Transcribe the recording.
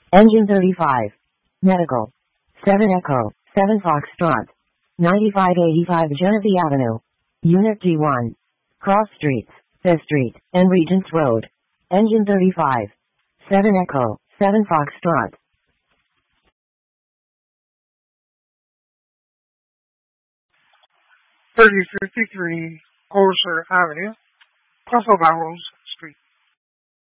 Engine 35. Medical. 7 Echo, 7 Foxtrot. 9585 Genesee Avenue. Unit G1. Cross Streets, Fifth Street, and Regents Road. Engine 35. 7 Echo, 7 Foxtrot. 3053 Corsair Avenue, Buffalo Rose Street.